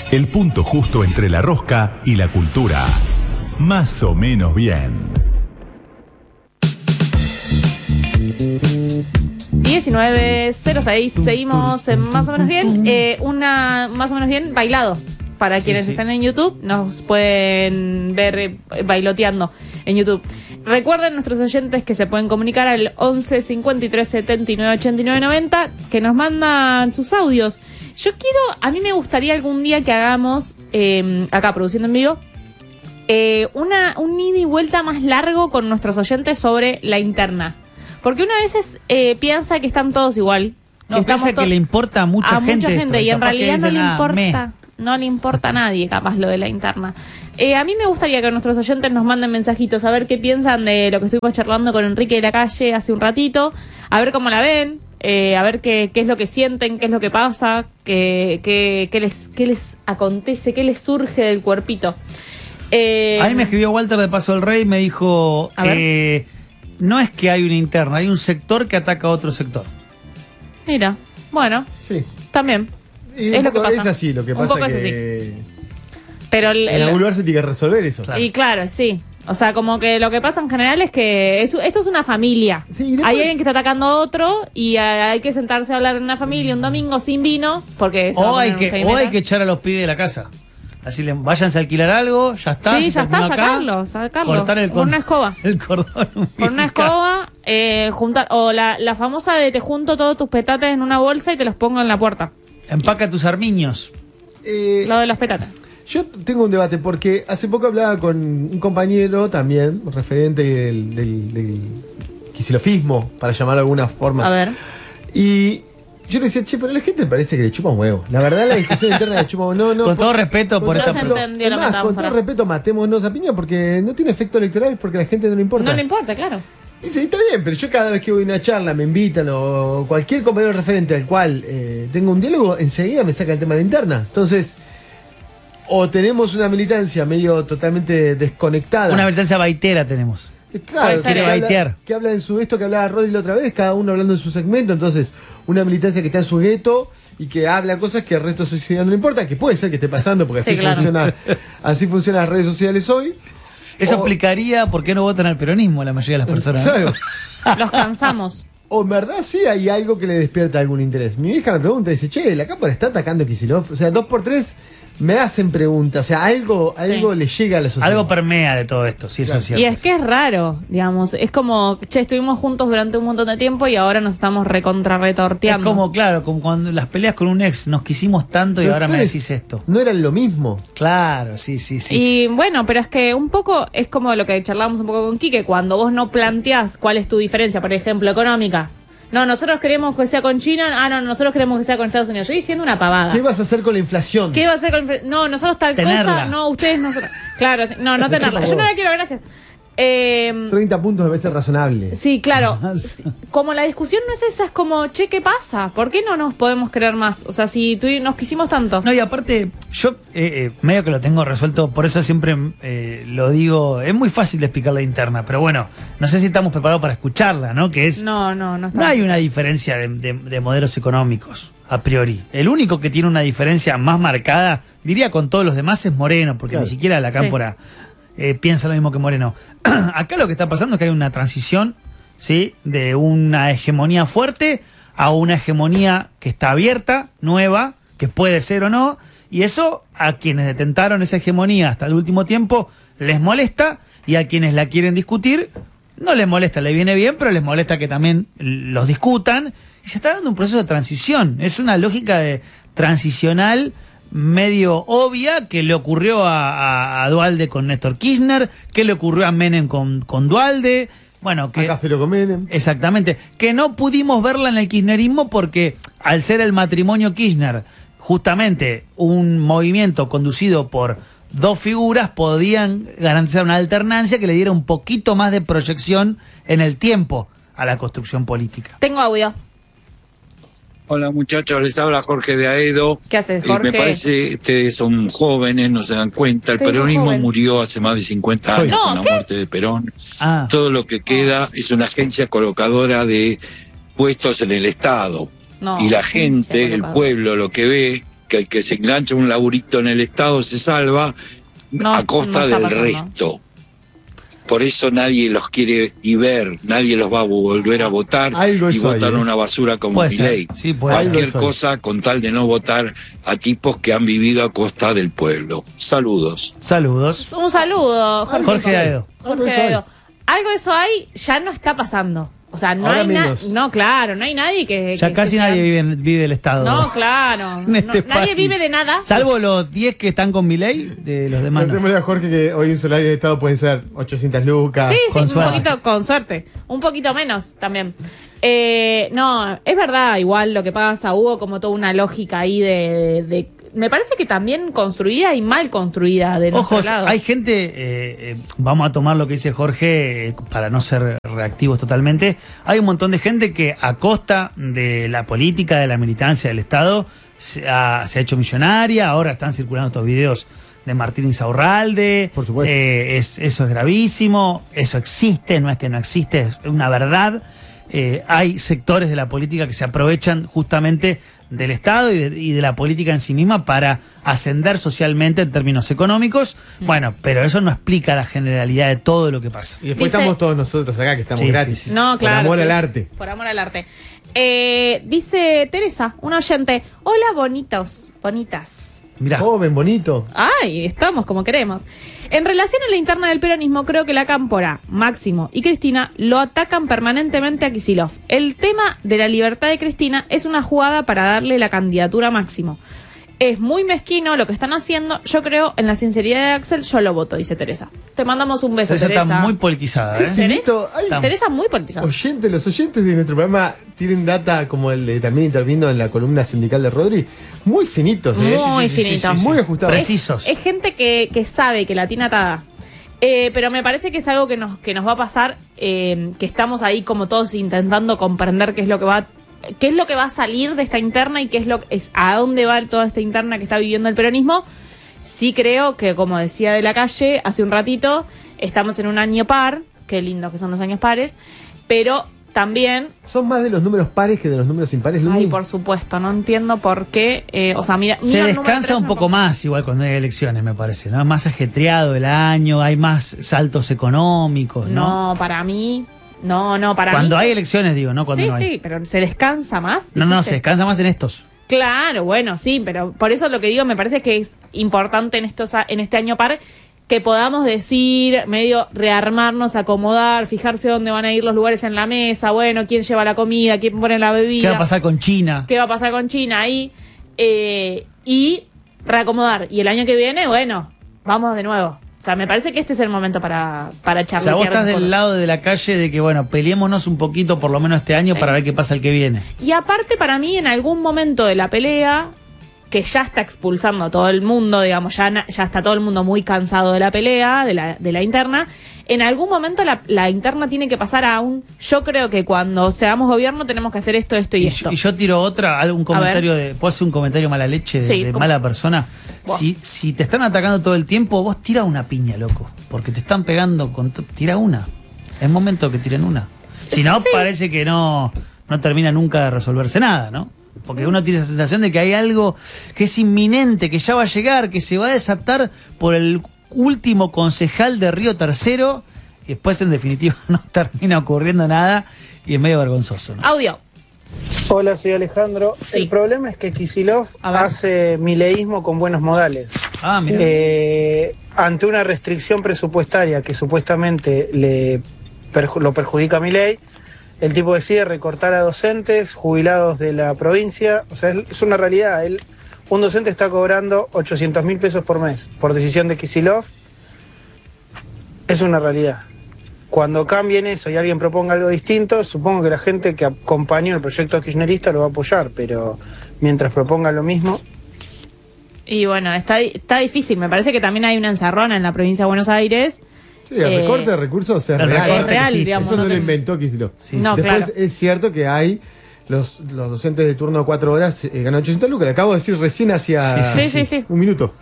El punto justo entre la rosca y la cultura. Más o menos bien. 19:06, seguimos en Más o menos bien. Más o menos bien bailado. Para quienes están en YouTube, nos pueden ver bailoteando en YouTube. Recuerden nuestros oyentes que se pueden comunicar al 11 53 79 89 90, que nos mandan sus audios. A mí me gustaría algún día que hagamos, acá produciendo en vivo, un ida y vuelta más largo con nuestros oyentes sobre la interna. Porque una vez piensa que están todos igual. No, piensa que le importa a mucha gente y en realidad no le importa. No le importa a nadie, capaz, lo de la interna. A mí me gustaría que nuestros oyentes nos manden mensajitos, a ver qué piensan de lo que estuvimos charlando con Enrique de la Calle hace un ratito, a ver cómo la ven, a ver qué es lo que sienten, qué es lo que pasa, qué les acontece, qué les surge del cuerpito. A mí me escribió Walter de Paso del Rey y me dijo, no es que hay una interna, hay un sector que ataca a otro sector. Mira, bueno, sí, también. Y es lo que pasa. Es así, lo que pasa es que pero en algún lugar se tiene que resolver eso. Claro. Y claro, sí. O sea, como que lo que pasa en general es que esto es una familia. Sí, después... Hay alguien que está atacando a otro y hay que sentarse a hablar en una familia un domingo sin vino, porque eso hay que echar a los pibes de la casa. Así váyanse a alquilar algo, ya está. Sí, ya está, sacarlo. Cortar con una escoba. El cordón. Con una escoba, juntar, o la famosa de te junto todos tus petates en una bolsa y te los pongo en la puerta. Empaca tus armiños. Lo de los petates. Yo tengo un debate porque hace poco hablaba con un compañero también, referente del quisilofismo, para llamarlo de alguna forma. A ver. Y yo le decía, pero a la gente parece que le chupa un huevo. La verdad, la discusión interna le chupa un huevo. No, con todo respeto por esta pregunta. Con todo respeto, matémonos a piña porque no tiene efecto electoral, porque a la gente no le importa. No le importa, claro. Y sí, está bien, pero yo cada vez que voy a una charla, me invitan o cualquier compañero referente al cual tengo un diálogo, enseguida me saca el tema de la interna. Entonces, o tenemos una militancia medio totalmente desconectada. Una militancia baitera tenemos. Claro, quiere baitear. Que habla en su esto que hablaba Rodri la otra vez, cada uno hablando en su segmento. Entonces, una militancia que está en su gueto y que habla cosas que al resto de la sociedad no le importa, que puede ser que esté pasando, porque así funcionan las redes sociales hoy. Eso explicaría por qué no votan al peronismo la mayoría de las personas. Claro. Los cansamos. O en verdad sí hay algo que le despierta algún interés. Mi vieja me pregunta, dice, che, la cámara está atacando a Kicillof. O sea, 2x3 me hacen preguntas. O sea, algo le llega a la sociedad. Algo permea de todo esto, sí, claro. Eso es cierto. Y es que es raro, digamos. Es como, che, estuvimos juntos durante un montón de tiempo y ahora nos estamos recontrarretorteando. Es como, claro, como cuando las peleas con un ex nos quisimos tanto y ahora me decís esto. No eran lo mismo. Claro, sí. Y bueno, pero es que un poco es como lo que charlábamos un poco con Quique, cuando vos no planteás cuál es tu diferencia, por ejemplo, económica. No, nosotros queremos que sea con China. No, nosotros queremos que sea con Estados Unidos. Yo diciendo una pavada. ¿Qué vas a hacer con la inflación? ¿Qué vas a hacer con la inflación? No, nosotros tal cosa. No, ustedes nosotros. Claro, no tenerla. Yo no la quiero, gracias. 30 puntos me parece razonable. Sí, claro. Como la discusión no es esa, es como, che, ¿qué pasa? ¿Por qué no nos podemos creer más? O sea, si nos quisimos tanto. No, y aparte, yo medio que lo tengo resuelto, por eso siempre lo digo, es muy fácil de explicar la interna, pero bueno, no sé si estamos preparados para escucharla, ¿no? Que es... No hay una diferencia de modelos económicos, a priori. El único que tiene una diferencia más marcada, diría con todos los demás, es Moreno, porque ni siquiera la Cámpora... piensa lo mismo que Moreno. Acá lo que está pasando es que hay una transición, ¿sí? De una hegemonía fuerte a una hegemonía que está abierta, nueva, que puede ser o no, y eso a quienes detentaron esa hegemonía hasta el último tiempo les molesta, y a quienes la quieren discutir no les molesta, le viene bien, pero les molesta que también los discutan, y se está dando un proceso de transición. Es una lógica de transicional medio obvia, que le ocurrió a Duhalde con Néstor Kirchner, que le ocurrió a Menem con Duhalde, bueno, que a Café con Menem. Exactamente, que no pudimos verla en el kirchnerismo porque al ser el matrimonio Kirchner justamente un movimiento conducido por dos figuras, podían garantizar una alternancia que le diera un poquito más de proyección en el tiempo a la construcción política. Tengo audio. Hola muchachos, les habla Jorge de Aedo. ¿Qué haces, Jorge? Me parece que ustedes son jóvenes, no se dan cuenta. El peronismo murió hace más de 50 años con la muerte de Perón. Todo lo que queda es una agencia colocadora de puestos en el Estado. Y la gente, el pueblo, lo que ve que el que se engancha un laburito en el Estado se salva a costa del resto. Por eso nadie los quiere ni ver, nadie los va a volver a votar y votan una basura como Milei. Sí, cualquier cosa con tal de no votar a tipos que han vivido a costa del pueblo. Saludos. Saludos. Un saludo, Jorge Daedo. Algo de eso hay, ya no está pasando. O sea, no hay claro, no hay nadie que... Ya casi nadie vive del Estado. No, claro. Nadie vive de nada. Salvo los 10 que están con Milei, de los demás. Contémosle a Jorge que hoy un salario del Estado puede ser 800 lucas. Sí, un poquito, con suerte. Un poquito menos también. No, es verdad, igual lo que pasa, hubo como toda una lógica ahí de me parece que también construida y mal construida de nuestro lado. Hay gente, vamos a tomar lo que dice Jorge para no ser reactivos totalmente, hay un montón de gente que a costa de la política, de la militancia del Estado, se ha hecho millonaria. Ahora están circulando estos videos de Martín Insaurralde. Por supuesto. Eso es gravísimo, eso existe, no es que no existe, es una verdad. Hay sectores de la política que se aprovechan justamente del Estado y de la política en sí misma para ascender socialmente en términos económicos. Bueno, pero eso no explica la generalidad de todo lo que pasa. Y después estamos todos nosotros acá que estamos gratis. Sí. No, claro. Por amor al arte. Por amor al arte. Dice Teresa, una oyente: hola, bonitas. Mirá. Joven, bonito. Ay, estamos como queremos. En relación a la interna del peronismo, creo que la Cámpora, Máximo y Cristina lo atacan permanentemente a Kicillof. El tema de la libertad de Cristina es una jugada para darle la candidatura a Máximo. Es muy mezquino lo que están haciendo. Yo creo en la sinceridad de Axel, yo lo voto, dice Teresa. Te mandamos un beso, Teresa. Está muy politizada, Teresa muy politizada. Los oyentes de nuestro programa tienen data como el de también intervino en la columna sindical de Rodri, muy finitos, muy finitos, muy ajustados, precisos. Es gente que sabe, que la tiene atada. Pero me parece que es algo que nos va a pasar, que estamos ahí como todos intentando comprender qué es lo que va a salir de esta interna y a dónde va toda esta interna que está viviendo el peronismo. Sí creo que, como decía De la Calle hace un ratito, estamos en un año par, qué lindo que son los años pares, pero también... ¿Son más de los números pares que de los números impares, Luli? Ay, por supuesto, no entiendo por qué. Se descansa un poco más igual cuando hay elecciones, me parece, ¿no? Es más ajetreado el año, hay más saltos económicos, ¿no? No, para mí... No, para mí... Cuando hay elecciones, digo, ¿no? Cuando no hay. Sí, pero ¿se descansa más? No, se descansa más en estos. Claro, bueno, sí, pero por eso lo que digo, me parece que es importante en este año par que podamos decir, medio rearmarnos, acomodar, fijarse dónde van a ir los lugares en la mesa, bueno, quién lleva la comida, quién pone la bebida. ¿Qué va a pasar con China? Ahí? Y reacomodar. Y el año que viene, bueno, vamos de nuevo. O sea, me parece que este es el momento para charlar. O sea, vos estás del lado de la calle de que, bueno, peleémonos un poquito por lo menos este año para ver qué pasa el que viene. Y aparte, para mí, en algún momento de la pelea, que ya está expulsando a todo el mundo, digamos, ya está todo el mundo muy cansado de la pelea, de la interna, en algún momento la interna tiene que pasar a yo creo que cuando seamos gobierno tenemos que hacer esto y esto. Y yo tiro algún comentario ¿puedo hacer un comentario mala leche de mala persona? Si te están atacando todo el tiempo, vos tira una piña, loco, porque te están pegando, tira una. Es momento que tiren una. Si no, parece que no termina nunca de resolverse nada, ¿no? Porque uno tiene esa sensación de que hay algo que es inminente, que ya va a llegar, que se va a desatar por el último concejal de Río Tercero, y después en definitiva no termina ocurriendo nada y es medio vergonzoso, ¿no? Audio. Hola, soy Alejandro. Sí. El problema es que Kicillof hace mileísmo con buenos modales. Mira. Ante una restricción presupuestaria que supuestamente lo perjudica a Milei, el tipo decide recortar a docentes, jubilados de la provincia. O sea, es una realidad. Un docente está cobrando 800.000 pesos por mes por decisión de Kicillof. Es una realidad. Cuando cambien eso y alguien proponga algo distinto, supongo que la gente que acompañó el proyecto kirchnerista lo va a apoyar, pero mientras proponga lo mismo... Y bueno, está difícil. Me parece que también hay una encerrona en la provincia de Buenos Aires. Sí, el recorte de recursos es real. Es real, digamos. Eso no lo inventó Kicillof. Sí, no, después claro. es cierto que hay los docentes de turno de 4 horas ganan 800 lucas. Le acabo de decir recién hacía Sí. un minuto.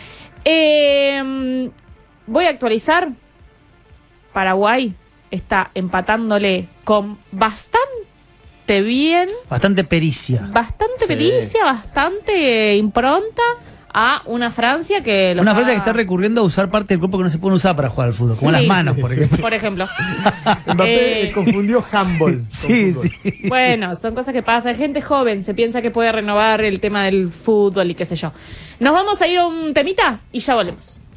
Voy a actualizar. Paraguay está empatándole con bastante bastante bien. Bastante pericia. Bastante impronta a una Francia que... Francia que está recurriendo a usar parte del cuerpo que no se puede usar para jugar al fútbol, como las manos, por ejemplo. Por ejemplo. Mbappé confundió handball. Sí. Bueno, son cosas que pasan. Gente joven se piensa que puede renovar el tema del fútbol y qué sé yo. Nos vamos a ir a un temita y ya volvemos.